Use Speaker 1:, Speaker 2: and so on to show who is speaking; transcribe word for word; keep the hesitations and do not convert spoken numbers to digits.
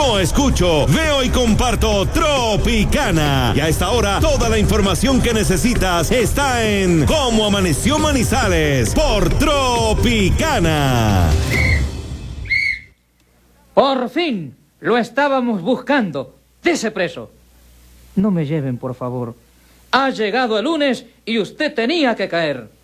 Speaker 1: Yo escucho, veo y comparto Tropicana. Y a esta hora, toda la información que necesitas está en Cómo Amaneció Manizales por Tropicana.
Speaker 2: Por fin, lo estábamos buscando. Dese preso. No me lleven, por favor. Ha llegado el lunes y usted tenía que caer.